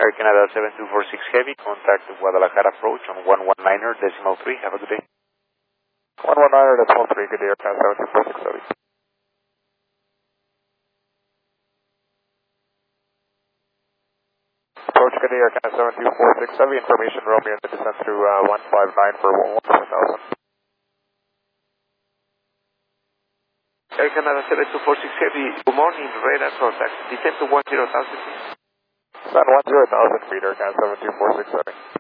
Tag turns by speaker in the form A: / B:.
A: Air Canada 7246 Heavy, contact Guadalajara approach on 119er decimal 3. Have a good day.
B: 119er decimal 3, good day, Air Canada 7246 Heavy. Approach, good day, Air Canada 7246 Heavy. Information Romeo in the descent through 159 for 11000.
A: Air Canada 7246 Heavy, good morning, radar contact, descent to 10,000 feet.
B: Descent 10,000 feet, Air Canada 7246 Heavy.